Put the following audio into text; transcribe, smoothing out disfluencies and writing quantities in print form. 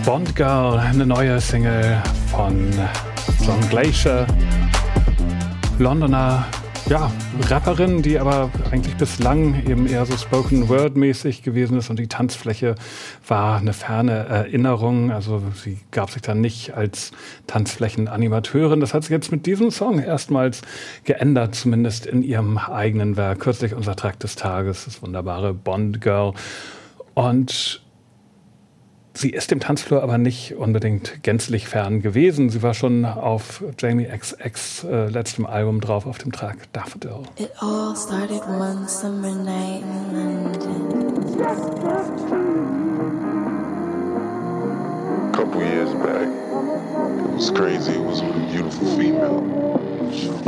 Bond Girl, eine neue Single von John Glacier, Londoner, ja, Rapperin, die aber eigentlich bislang eben eher so Spoken-Word-mäßig gewesen ist und die Tanzfläche war eine ferne Erinnerung. Also sie gab sich dann nicht als Tanzflächenanimateurin. Das hat sich jetzt mit diesem Song erstmals geändert, zumindest in ihrem eigenen Werk. Kürzlich unser Track des Tages, das wunderbare Bond Girl. Und sie ist dem Tanzflor aber nicht unbedingt gänzlich fern gewesen. Sie war schon auf Jamie XX letztem Album drauf, auf dem Track Daffodil. It all started one summer night in London. A couple years back, it was crazy. It was with a beautiful female.